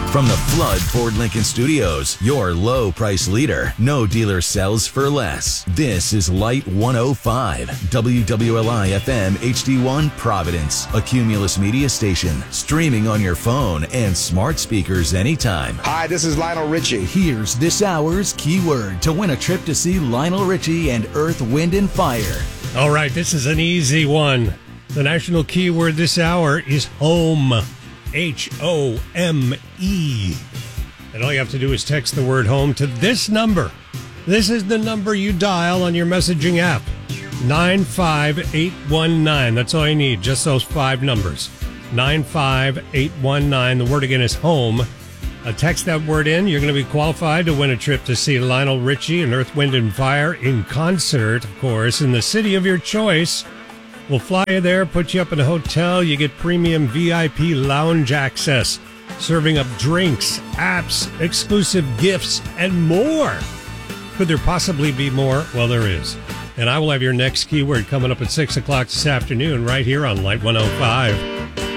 From the Flood Ford Lincoln Studios, your low price leader. No dealer sells for less. This is Light 105, WWLI FM HD1 Providence, a Cumulus media station, streaming on your phone and smart speakers anytime. Hi, this is Lionel Richie. Here's this hour's keyword to win a trip to see Lionel Richie and Earth, Wind, and Fire. All right, this is an easy one. The national keyword this hour is home. Home. And all you have to do is text the word home to this number. This is the number you dial on your messaging app. 95819. That's all you need, just those 5 numbers. 95819. The word again is home. Text that word in. You're going to be qualified to win a trip to see Lionel Richie and Earth, Wind, and Fire in concert, of course, in the city of your choice. We'll fly you there, put you up in a hotel. You get premium VIP lounge access, serving up drinks, apps, exclusive gifts, and more. Could there possibly be more? Well, there is. And I will have your next keyword coming up at 6 o'clock this afternoon right here on Light 105.